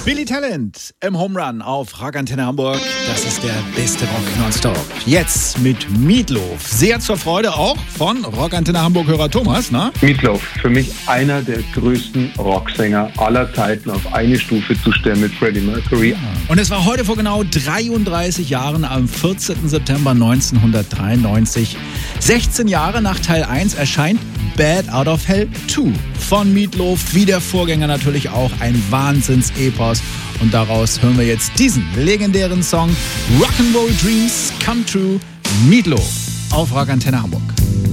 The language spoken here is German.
Billy Talent im Home Run auf Rock Antenne Hamburg. Das ist der beste Rock nonstop. Jetzt mit Meatloaf. Sehr zur Freude auch von Rock Antenne Hamburg-Hörer Thomas, ne? Meatloaf, für mich einer der größten Rocksänger aller Zeiten, auf eine Stufe zu stellen mit Freddie Mercury. Und es war heute vor genau 33 Jahren, am 14. September 1993. 16 Jahre nach Teil 1 erscheint Bad Out of Hell 2 von Meatloaf, wie der Vorgänger natürlich auch, ein Wahnsinns-Epos. Und daraus hören wir jetzt diesen legendären Song Rock'n'Roll Dreams Come True, Meatloaf auf Rock Antenne Hamburg.